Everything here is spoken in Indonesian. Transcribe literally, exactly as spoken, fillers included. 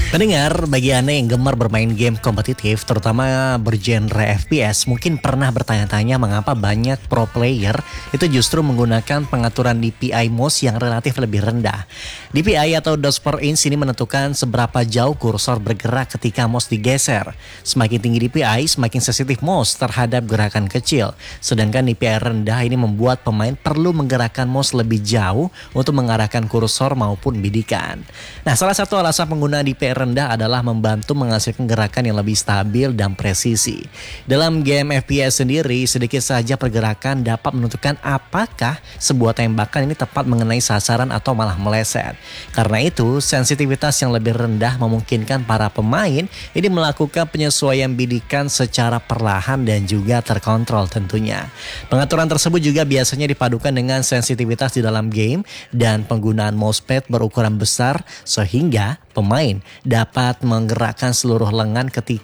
Pendengar, bagi Anda yang gemar bermain game kompetitif, terutama bergenre F P S, mungkin pernah bertanya-tanya mengapa banyak pro player itu justru menggunakan pengaturan D P I mouse yang relatif lebih rendah. D P I atau dots per inch ini menentukan seberapa jauh kursor bergerak ketika mouse digeser. Semakin tinggi D P I, semakin sensitif mouse terhadap gerakan kecil. Sedangkan D P I rendah ini membuat pemain perlu menggerakkan mouse lebih jauh untuk mengarahkan kursor maupun bidikan. Nah, salah satu alasan penggunaan D P I rendah adalah membantu menghasilkan gerakan yang lebih stabil dan presisi. Dalam game F P S sendiri, sedikit saja pergerakan dapat menentukan apakah sebuah tembakan ini tepat mengenai sasaran atau malah meleset. Karena itu, sensitivitas yang lebih rendah memungkinkan para pemain ini melakukan penyesuaian bidikan secara perlahan dan juga terkontrol tentunya. Pengaturan tersebut juga biasanya dipadukan dengan sensitivitas di dalam game dan penggunaan mousepad berukuran besar sehingga pemain dapat menggerakkan seluruh lengan ketika